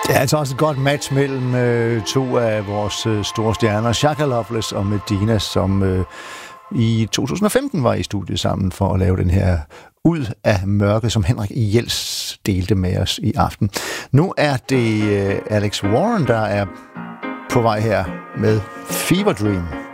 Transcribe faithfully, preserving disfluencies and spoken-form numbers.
Det er altså også et godt match mellem øh, to af vores øh, store stjerner, Shaka Loveless og Medina, som øh, i to tusind og femten var i studiet sammen for at lave den her Ud af mørket, som Henrik Jels delte med os i aften. Nu er det øh, Alex Warren, der er på vej her med Fever Dream.